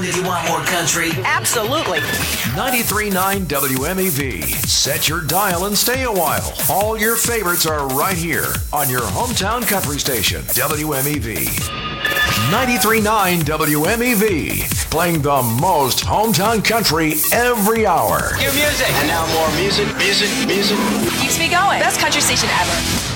if you want more country. Absolutely. 93.9 WMEV. Set your dial and stay a while. All your favorites are right here on your hometown country station, WMEV. 93.9 WMEV. Playing the most hometown country every hour. Cue music. And now more music. Keeps me going. Best country station ever.